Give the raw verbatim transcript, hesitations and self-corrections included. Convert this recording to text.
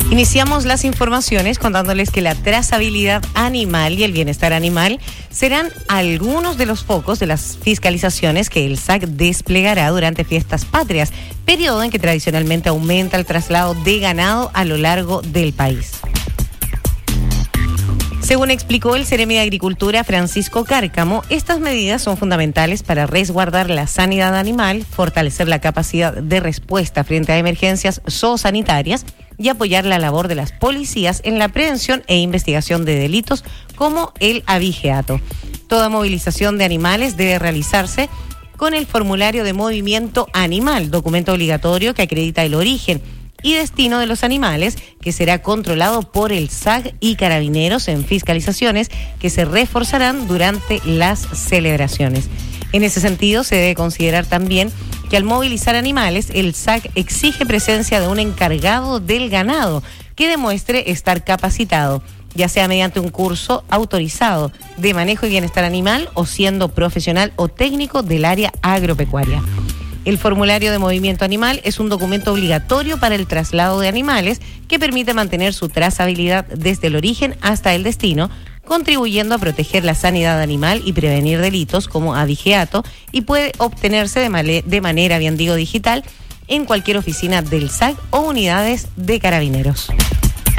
Iniciamos las informaciones contándoles que la trazabilidad animal y el bienestar animal serán algunos de los focos de las fiscalizaciones que el S A C desplegará durante fiestas patrias, periodo en que tradicionalmente aumenta el traslado de ganado a lo largo del país. Según explicó el Seremi de Agricultura, Francisco Cárcamo, estas medidas son fundamentales para resguardar la sanidad animal, fortalecer la capacidad de respuesta frente a emergencias zoosanitarias y apoyar la labor de las policías en la prevención e investigación de delitos como el abigeato. Toda movilización de animales debe realizarse con el formulario de movimiento animal, documento obligatorio que acredita el origen y destino de los animales, que será controlado por el S A C y Carabineros en fiscalizaciones que se reforzarán durante las celebraciones. En ese sentido, se debe considerar también que al movilizar animales, el S A C exige presencia de un encargado del ganado que demuestre estar capacitado, ya sea mediante un curso autorizado de manejo y bienestar animal o siendo profesional o técnico del área agropecuaria. El formulario de movimiento animal es un documento obligatorio para el traslado de animales que permite mantener su trazabilidad desde el origen hasta el destino, contribuyendo a proteger la sanidad animal y prevenir delitos como abigeato, y puede obtenerse de, male- de manera, bien digo, digital en cualquier oficina del S A C o unidades de Carabineros.